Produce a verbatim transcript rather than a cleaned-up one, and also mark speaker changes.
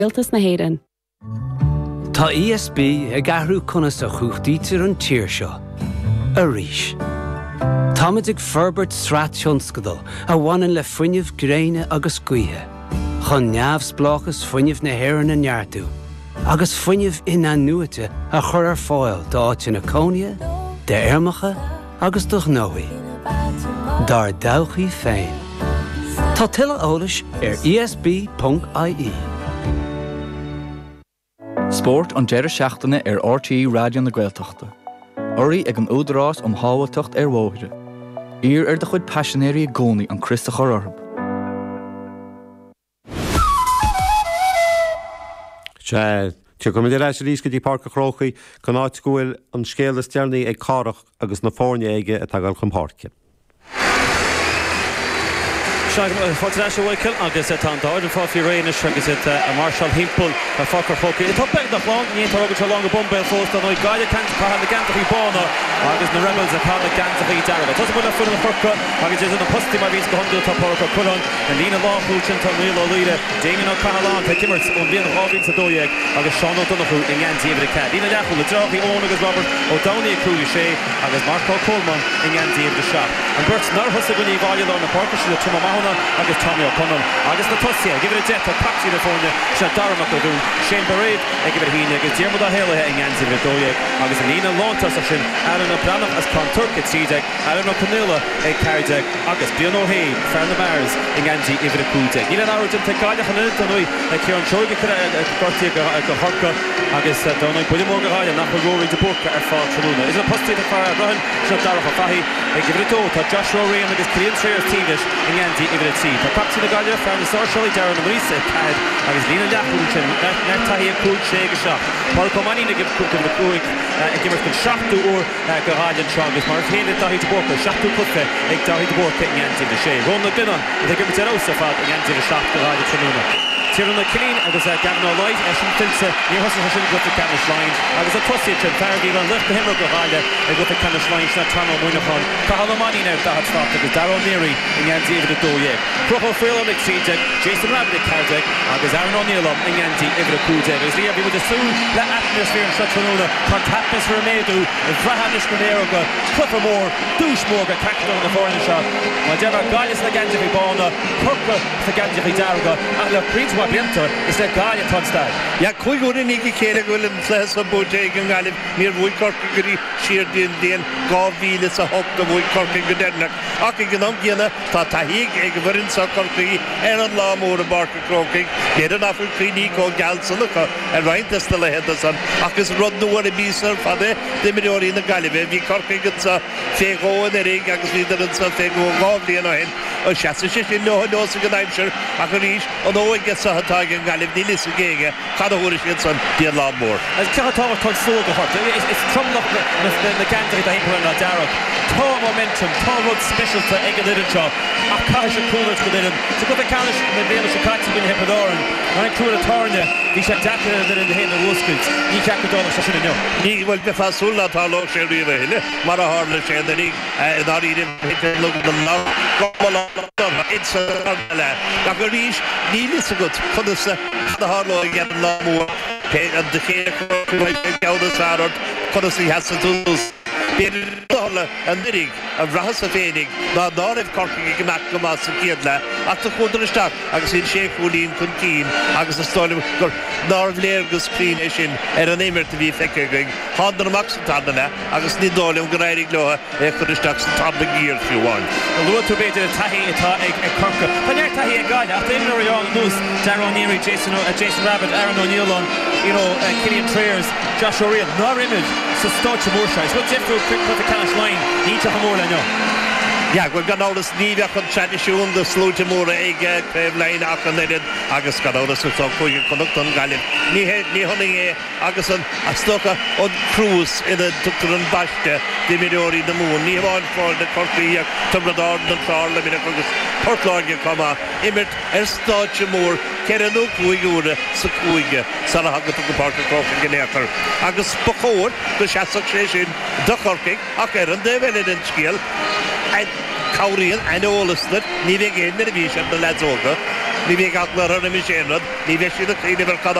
Speaker 1: Iltas na héireann.
Speaker 2: Tá E S B ag ahrú conas a chuachtaítear an tír seo, a ríis. Táid ag Ferbert Srat Sionscadal a bhaineann le fuinneamh gréine agus cuithe. Chun neamhs blachas fuinneamh na héireann na neartú, agus fuinneamh ina nuaite a chur ar fáil d'áit na cónia, de éirmacha agus do gnóí. Dar dawchaí féin. Tá tuilleadh eolais ar E S B dot I E.
Speaker 3: Sport an deire seachtaine ar R T É Radio na Gaeltachta. Orí ag an údarrás am hábhailteacht ar mhóithre. Ír ar de chuid passionéirí gcónaí an Christa Chorarb.
Speaker 4: Te go mé leis lís go dtí Parc Chróchaí go áit scoil an scéal stearnaí ag carach agus na fórne aige a tagáil chun páirce.
Speaker 5: Fortunately Wickle agus tá dáid an fáí réine agus a Marshall Himple a Focar Foci. I top nach long ní targad se long bombel fósta nó gaiide can pa na gantaí bána agus na rebels a pa na gantaí darga. Tá buna fu na forca agus is an posti mar vís go honú tá porca culon an lína láúsin tá míle líide Damien O'Connell tá Kimmers ón bíon hávín sa dóiag agus Sean O'Donoghue in Yanti Ivre Cat. Lína lechú le drogi ón agus Robert O'Downey cruúli sé agus Marco Coleman in Yanti Ivre shop. An Bert nervous a gunní bhaile na porca se Tuma Mahona agus Tommy O'Connell agus na Tusia give it a jet a Paxi the phone se Darma go dún Shane Barade ag give it híine agus Diarmid O'Hale in Yanti Ivre dóiag agus Alina Lontas a sin Alan O'Brien as Conturkit Sideg Alan O'Connell ag Cardeg agus Bjorn O'Hay Fern Mars in Yanti Ivre Cúteg. Níl an áidir te gáile chan ilta nui ag Kieran Chogi gortí go horca agus dónai William O'Gahile nach roirí de boca ar fáil trúna. Is a postí a far Rohan se Darach a fahi ag give it dó tá Joshua Ray agus Cillian Trayers Tínis in Yanti Ivre T. Tá Paxi na gáile Fern Socially Darren Marisa Cad agus Lína Lachúchin nertaí a cúd sé go seach. Paul Comani na give cúd na cúig ag gimmer go seachtú úr go háilean seo agus mar chéile daí de boca seachtú clufe ag daí de boca in Yanti Ivre sé. Rón na dunan ag gimmer te ósa fad in Yanti Ivre seach go háilean trúna. Tiernan na Cilín agus a Gavin O'Light e sin filse ní hosa sin go to Canis Line agus a tosi tin Fergie van lift the himmer go háile ag go to Canis Line sna Tano Muinachon Cahalamani now that had stopped agus Darrow Neary in Yanti Ivre dóiag. Procho Freelan ag Sideg Jason Rabbit ag Cardeg agus Aaron O'Neill in Yanti Ivre Cúteg agus Liam with the soon le atmosphere in Shatranuna con atmosphere méadú in Vrahanish Granero go Cliffermore Douchemore go cacted on the foreign shot ma dever Gaius na Ganji Bána Kirka sa Ganji Darga and le Prince Wabienta is le Gaia Tonstad.
Speaker 6: Ja, cuigur in igi céile goil an fles a búteig an galib níor bhúi corca gurí siar dín dín gáhíle sa hop go bhúi corca go dernach. Ac i gynnom gynna tá tahig ag fyrin sa corcaí ar an lámór a barca crocaig géad an afur críní có galsan ac ar rhaint ystal a hedasan ac ys rod nhw ar y bís ar fadde dim i orí na galib fi corcaig yn sa ffego yn erig ac ys fydd yn sa ffego gofli yn o hyn o siasa sy'n sy'n no hyn os ag yn aimsir ac yn rys ond o ag gysa hatag yn galib ni lis y gege cad o hwyr sy'n son dian lámór.
Speaker 5: As cecha tá tá slóg a hort. Is trumlach na gantaí a himper na Darragh. Tá momentum, tá rud specialta ag an idir seo. A caiis a cúlas go idir. So go bh caiis na bhéile se caiti bin hippedáran. Na an cúra tárne, hí se dachar idir in héna rúscailt. Ní ceach go dála se sinna neo.
Speaker 6: Ní bhfuil be fasúla tá lo sé riomh heile. Mar a hála sé na rí in áírim hitte lug na lá. Gomala it's a le. Nach go rís ní lis a gut chudasa na hála ag an lámór. And the care of the Sarod, Conosi has to do Dollar and Nirig, a Rahasa Fading, not not if corking a Maccamas and Kiedla, after quarter stack, I can see Sheikh Woodin Kunkin, I can story Nor Lergus clean Ishin, and a name to be effective. Honda Max Tadana, I can see Dolly Grading Loa, after the stacks and top the gear if you want.
Speaker 5: The Lord to be the Tahi a Corker. When you're Tahi a guy, after him, you're young news, Darren Neary, Jason Jason Rabbit, Aaron O'Neill on, you know, Cillian Trayers, Joshua Real, nor image, so start to more shots. What's it for quick for the cash line? Need to have more than you.
Speaker 6: Ja, we've got all this Nivea con tradition, the slow to more egg, crave line, Akaned, Agus got all this with some conduct on Galip. Ni ni honey, Agason, a stoker on cruise in the Tucturan Bashta, the Midori, the moon, ni one for the country, Tubrador, the Charles, the Minacus, Portland, Kama, Emmet, and Starch more, Kerenuk, Uyur, Sukuiga, Salahaga to the Park of Crossing in Acker. Agus Pokor, the Shasakshation, Duckorking, Akeran, the Venedan skill. And Kaurian and all of that, Nivig in the division, the lads over. ní bhí gach le runna mi séad, ní bheith siad a chéine bhar